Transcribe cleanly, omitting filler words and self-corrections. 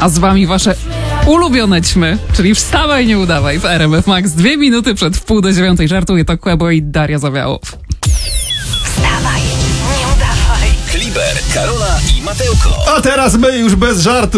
A z wami wasze ulubione ćmy, czyli Wstawaj, nie udawaj w RMF Max. 2 minuty przed 8:30. Żartuje to Kłebo i Daria Zawiałow. Wstawaj, nie udawaj. Kliber, Karola i Mateuko. A teraz my już bez żartu.